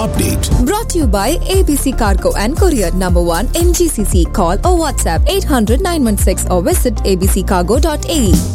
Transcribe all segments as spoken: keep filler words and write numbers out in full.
update. Brought to you by A B C Cargo and Courier, number one M G C C. Call or WhatsApp eight hundred nine one six or visit a b c cargo dot a e.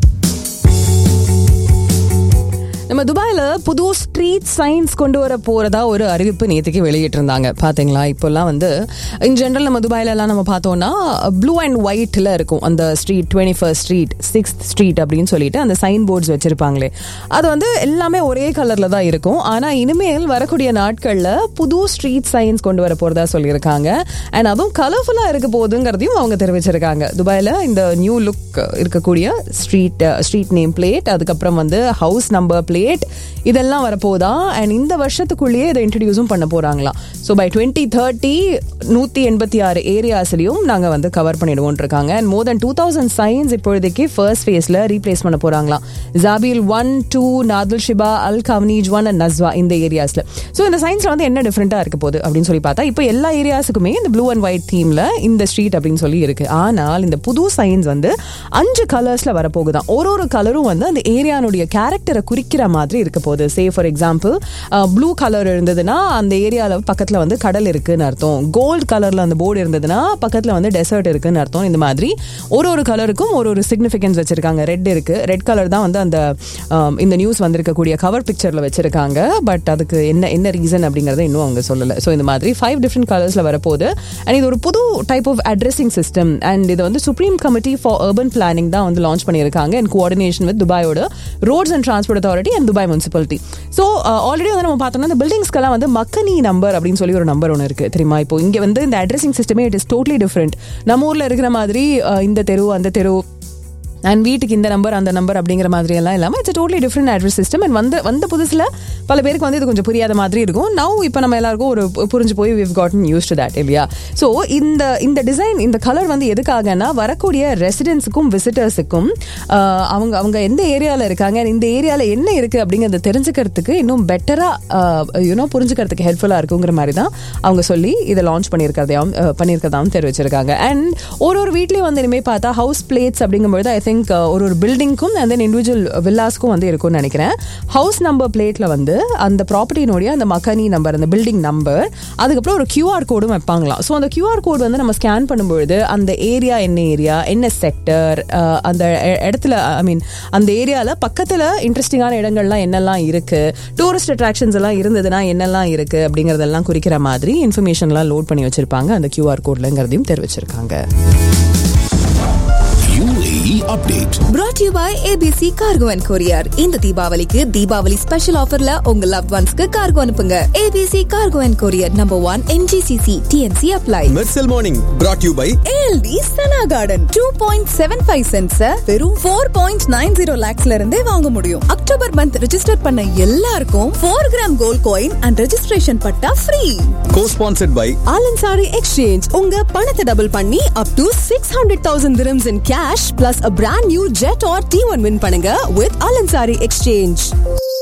நம்ம துபாயில புது street science கொண்டு வர போறதா ஒரு அறிவிப்பு நேற்றுக்கு வெளியிட்டு இருந்தாங்க. பாத்தீங்களா? இப்போல்லாம் வந்து இன் ஜெனரல் நம்ம துபாயில எல்லாம் நம்ம பார்த்தோம்னா ப்ளூ அண்ட் ஒயிட்ல இருக்கும் அந்த street, twenty first street, sixth street அப்படின்னு சொல்லிட்டு அந்த சைன் போர்ட்ஸ் வச்சிருப்பாங்களே, அது வந்து எல்லாமே ஒரே கலர்ல தான் இருக்கும். ஆனா இனிமேல் வரக்கூடிய நாட்கள்ல புது ஸ்ட்ரீட் சைன்ஸ் கொண்டு வர போறதா சொல்லியிருக்காங்க. அண்ட் அதுவும் கலர்ஃபுல்லா இருக்க போகுதுங்கிறதையும் அவங்க தெரிவிச்சிருக்காங்க. துபாயில இந்த நியூ லுக் இருக்கக்கூடிய ஸ்ட்ரீட் ஸ்ட்ரீட் நேம் பிளேட், அதுக்கப்புறம் வந்து ஹவுஸ் நம்பர் பிளேட், இதெல்லாம் வரப்போதா. அண்ட் இந்த வருஷத்துக்குள்ளேயே இதை இன்ட்ரடியூஸும் பண்ண போறாங்களாம். ஸோ பை டுவெண்ட்டி தேர்ட்டி நூத்தி எண்பத்தி ஆறு ஏரியாஸ்லயும் நாங்க வந்து கவர் பண்ணிடுவோம் இருக்காங்க. And more then two thousand science இப்போதைக்கு ஃபர்ஸ்ட் ஃபேஸ்ல ரீப்ளேஸ் பண்ண போறாங்களாம். ஜாபில் one, two, நாதுல் Shiba, Al கவ்னீஜ் one and நஸ்வா, இந்த ஏரியாஸ்ல. ஸோ இந்த சைன்ஸ்ல வந்து என்ன டிஃபரெண்டா இருக்க போகுது அப்படின்னு சொல்லி பார்த்தா, இப்போ எல்லா ஏரியாஸுக்குமே இந்த ப்ளூ அண்ட் ஒயிட் தீம்ல இந்த ஸ்ட்ரீட் அப்படின்னு சொல்லி இருக்கு. ஆனால் இந்த புது சைன்ஸ் வந்து அஞ்சு கலர்ஸ்ல வரப்போகுதான். ஒரு ஒரு கலரும் வந்து அந்த ஏரியானுடைய கேரக்டரை குறிக்கிற மாதிரி இருக்க போகுது. Say for example blue colour இருந்ததுன்னா அந்த ஏரியால பக்கத்துல வந்து கடல் இருக்குன்னு அர்த்தம். கோல்டு கலர்ல அந்த போர்டு இருந்ததுன்னா பக்கத்துல வந்து டெசர்ட் இருக்குன்னு அர்த்தம். இந்த மாதிரி ஒரு ஒரு கலருக்கும் ஒரு ஒரு சிக்னிஃபிகன்ஸ் வச்சிருக்காங்க. ரெட் இருக்கு, ரெட் கலர் தான் வந்து அந்த இந்த நியூஸ் வந்திருக்கக்கூடிய கவர் பிக்சர்ல வச்சிருக்காங்க. பட் அதுக்கு என்ன என்ன ரீசன் அப்படிங்கறத இன்னும் அவங்க சொல்லல. ஸோ இந்த மாதிரி ஃபைவ் டிஃப்ரெண்ட் கலர்ஸ்ல வரப்போகுது. அண்ட் இது ஒரு புது type of addressing system. And இது வந்து supreme committee for urban planning தான் வந்து லான்ச் பண்ணியிருக்காங்க இன் coordination with துபாயோட roads and transport authority and Dubai municipality. So already வந்து நம்ம பார்த்தோம்னா இந்த பில்டிங்ஸ்க்கெல்லாம் வந்து மக்கனி நம்பர் அப்படின்னு சொல்லி ஒரு நம்பர் ஒன்று இருக்கு தெரியுமா? இப்போ இங்கே வந்து இந்த அட்ரஸிங் சிஸ்டமே இட் இஸ் டோட்லி டிஃப்ரெண்ட். நம்ம ஊர்ல இருக்கிற மாதிரி இந்த தெரு அந்த தெரு அண்ட் வீட்டுக்கு இந்த நம்பர் அந்த நம்பர் அப்படிங்கிற மாதிரி எல்லாம் இல்லாமல் it's totally different address system. And வந்து வந்த புதுசில் பல பேருக்கு வந்து இது கொஞ்சம் புரியாத மாதிரி இருக்கும். நவ் இப்போ நம்ம எல்லாருக்கும் ஒரு புரிஞ்சு போய் we've gotten used to that இல்லையா? ஸோ இந்த இந்த டிசைன், இந்த கலர் வந்து எதுக்காகனா வரக்கூடிய ரெசிடென்ட்ஸுக்கும் விசிட்டர்ஸுக்கும் அவங்க அவங்க எந்த ஏரியாவில் இருக்காங்க, இந்த ஏரியாவில் என்ன இருக்குது அப்படிங்கிறத தெரிஞ்சுக்கிறதுக்கு இன்னும் பெட்டராக யூனோ புரிஞ்சுக்கிறதுக்கு ஹெல்ப்ஃபுல்லாக இருக்குங்கிற மாதிரி தான் அவங்க சொல்லி இதை லான்ச் பண்ணியிருக்கிறதையும் பண்ணியிருக்கிறதாவும் தெரிவிச்சிருக்காங்க. அண்ட் ஒரு ஒரு வீட்லேயும் வந்து இனிமேல் பார்த்தா ஹவுஸ் பிளேட்ஸ் அப்படிங்கும்போது ஐ திங்க் ஒரு ஒரு பில்டிங்க்கும் அண்ட் தென் இண்டிவிஜுவல் வில்லாஸ்க்கும் வந்து இருக்கும்னு நினைக்கிறேன். ஹவுஸ் நம்பர் பிளேட்ல வந்து அந்த ப்ராப்பர்ட்டினுடைய அந்த மக்கனி நம்பர், அந்த பில்டிங் நம்பர், அதுக்கப்புறம் ஒரு கியூஆர் கோடும் வைப்பாங்களாம். ஸோ அந்த கியூஆர் கோடு வந்து நம்ம ஸ்கேன் பண்ணும்பொழுது அந்த ஏரியா என்ன ஏரியா, என்ன செக்டர், அந்த இடத்துல ஐ மீன் அந்த ஏரியாவில் பக்கத்தில் இன்ட்ரெஸ்டிங்கான இடங்கள்லாம் என்னெல்லாம் இருக்கு, டூரிஸ்ட் அட்ராக்ஷன்ஸ் எல்லாம் இருந்ததுன்னா என்னெல்லாம் இருக்கு அப்படிங்கறதெல்லாம் குறிக்கிற மாதிரி இன்ஃபர்மேஷன்லாம் லோட் பண்ணி வச்சிருப்பாங்க அந்த கியூஆர் கோட்லங்கிறதையும் தெரிவிச்சிருக்காங்க. U A E update. Brought to you by A B C Cargo and Courier. இந்த தீபாவளிக்கு தீபாவளி ஸ்பெஷல் ஆஃபர்ல உங்க லவ்ட் ஒன்ஸ்க்கு கார்கோ அனுப்புங்க. A B C Cargo and Courier, number one M G C C. T N C apply. Mercel Morning brought to you by A L D Sana Garden. two point seven five cents வெறும் four point nine zero lakhsல இருந்தே வாங்க முடியும். October month register பண்ண எல்லாருக்கும் four gram gold coin and registration patta free. Co-sponsored by Alansari Exchange. உங்க பணத்தை double பண்ணி up to six hundred thousand dirhams in cash plus a brand new jet or T one win பண்ணுங்க with Alansari Exchange.